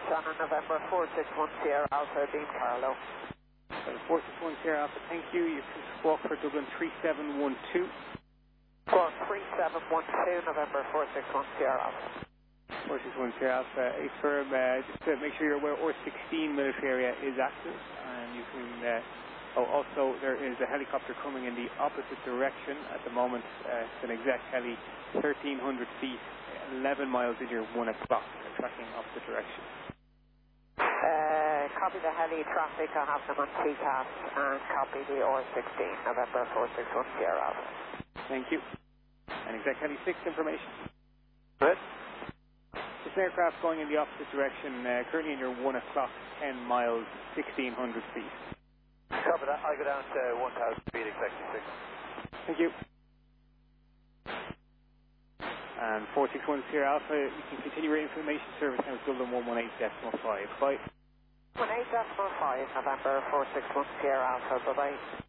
Channel November 461 Sierra Alpha, Dean Carlo. 461 Sierra Alpha, thank you. You can squawk for Dublin 3712. Squawk 3712, November 461 Sierra Alpha. 461 Sierra Alpha, a firm, just to make sure you're aware, OR16 military area is active, and you can, also there is a helicopter coming in the opposite direction at the moment. It's an exec heli, 1,300 feet, 11 miles into your 1 o'clock, tracking opposite direction. Copy the heli traffic, I have them on TCAS, and copy the OR16, November 461 Sierra Alpha. Thank you. And exec heli 6 information. Good. This aircraft going in the opposite direction, currently in your 1 o'clock, 10 miles, 1,600 feet. Copy that. I go down to 1,000 feet, exactly 6. Thank you. And 461 Sierra Alpha, you can continue your information service now, Dublin 118.5. Bye. 18.5, November 461 Sierra Alpha, bye-bye.